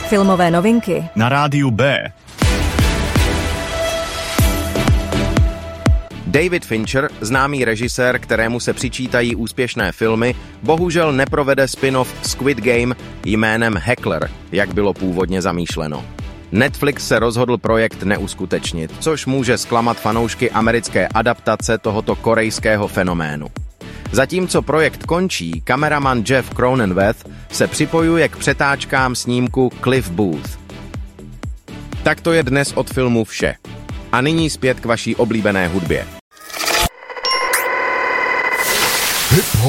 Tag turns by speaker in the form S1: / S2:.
S1: Filmové novinky
S2: na rádiu B.
S3: David Fincher, známý režisér, kterému se přičítají úspěšné filmy, bohužel neprovede spin-off Squid Game jménem Heckler, jak bylo původně zamýšleno. Netflix se rozhodl projekt neuskutečnit, což může zklamat fanoušky americké adaptace tohoto korejského fenoménu. Zatímco projekt končí, kameraman Jeff Cronenweth se připojuje k přetáčkám snímku Cliff Booth. Tak to je dnes od filmu vše. A nyní zpět k vaší oblíbené hudbě.